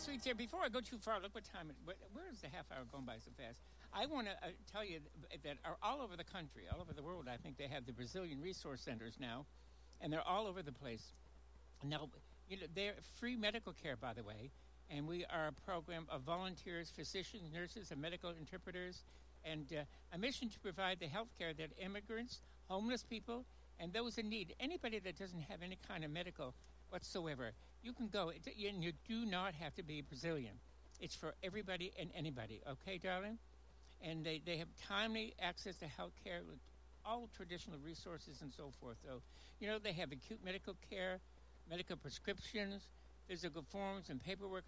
sweet dear. Before I go too far, look what time where is the half hour going by so fast? I want to tell you that are all over the country, all over the world. I think they have the Brazilian resource centers now, and they're all over the place. Now, they're free medical care, by the way, and we are a program of volunteers, physicians, nurses, and medical interpreters, and a mission to provide the health care that immigrants, homeless people, and those in need, anybody that doesn't have any kind of medical whatsoever, you can go, and you do not have to be Brazilian. It's for everybody and anybody, okay, darling? And they have timely access to health care with all traditional resources and so forth. So, they have acute medical care, medical prescriptions, physical forms and paperwork